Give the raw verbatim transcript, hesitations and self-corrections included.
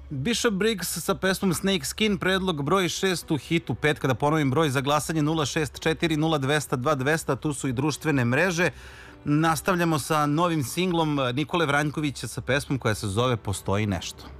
Bishop Briggs sa pesmom Snake Skin, predlog broj šest u hitu petka. Da ponovim, broj za glasanje nula šest četiri nula dvesta dva dvesta, tu su i društvene mreže. Nastavljamo sa novim singlom Nikole Vranjkovića sa pesmom koja se zove Postoji nešto.